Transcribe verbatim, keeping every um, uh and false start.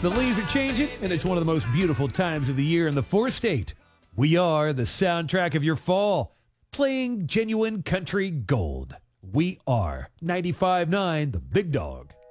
The leaves are changing, and it's one of the most beautiful times of the year in the four-state. We are the soundtrack of your fall, playing genuine country gold. We are ninety-five point nine The Big Dog.